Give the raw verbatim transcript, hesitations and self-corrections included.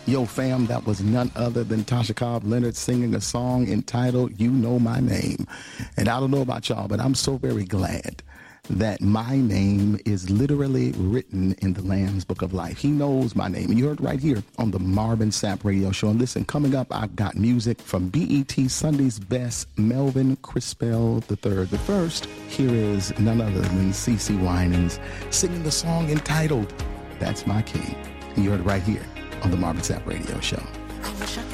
Yo, fam, that was none other than Tasha Cobb Leonard singing a song entitled You Know My Name. And I don't know about y'all, but I'm so very glad that my name is literally written in the Lamb's Book of Life. He knows my name. And you heard right here on the Marvin Sapp Radio Show. And listen, coming up, I've got music from B E T Sunday's best, Melvin Crispell the third. But first, here is none other than CeCe Winans singing the song entitled That's My King. And you heard it right here on the Marvin Sapp Radio Show. I wish I could